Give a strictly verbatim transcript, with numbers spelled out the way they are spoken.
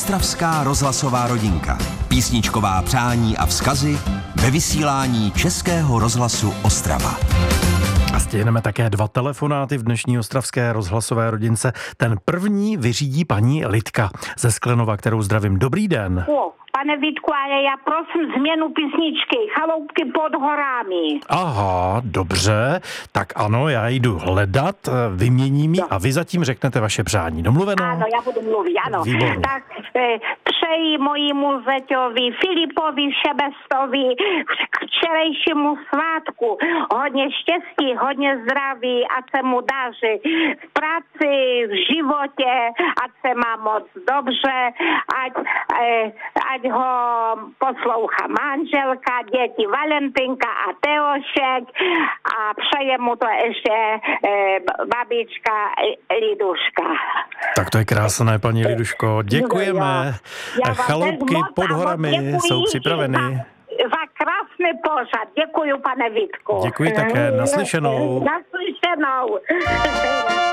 Ostravská rozhlasová rodinka. Písničková přání a vzkazy ve vysílání Českého rozhlasu Ostrava. A stihneme také dva telefonáty v dnešní ostravské rozhlasové rodince. Ten první vyřídí paní Lidka ze Sklenova, kterou zdravím. Dobrý den. O, pane Vítku, ale já prosím změnu písničky Chaloupky pod horami. Aha, dobře. Tak ano, já jdu hledat, vyměním ji a vy zatím řeknete vaše přání. Domluveno? Ano, já budu mluvit, ano. Výborně. Tak e, přeji mojímu zeťovi Filipovi Šebestovi k včerejšímu svátku hodně štěstí, hodně zdraví, ať se mu daří v práci, v životě, ať se má moc dobře, ať, e, ať ho poslouchá manželka, děti Valentinka a Teošek a přeje mu to ještě e, babička Liduška. Tak to je krásné, paní Liduško. Děkujeme. Chaloupky pod horami jsou připraveny. Za, za krásný pořad. Děkuji, pane Vítku. Děkuji také. Naslyšenou. Naslyšenou.